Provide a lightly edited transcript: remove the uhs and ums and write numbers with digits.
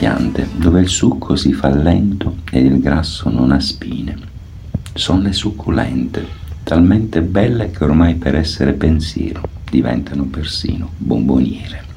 piante dove il succo si fa lento ed il grasso non ha spine. Sono le succulente, talmente belle che ormai per essere pensiero diventano persino bomboniere.